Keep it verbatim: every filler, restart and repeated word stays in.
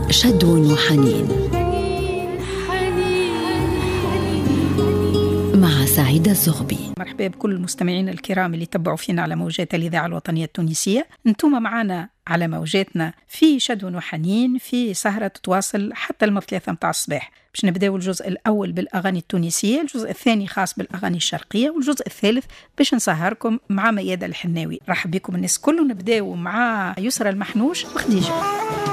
شدو وحنين مع سعيدة الزغبي. مرحبا بكل المستمعين الكرام اللي تبعوا فينا على موجات الإذاعة الوطنية التونسية. انتم معنا على موجاتنا في شدو وحنين، في سهرة تتواصل حتى المثلاثة متاع الصباح. باش نبداو الجزء الأول بالأغاني التونسية، الجزء الثاني خاص بالأغاني الشرقية، والجزء الثالث باش نسهركم مع ميادة الحناوي. رحب بكم الناس كله. نبداو مع يسرى المحنوش وخديجة.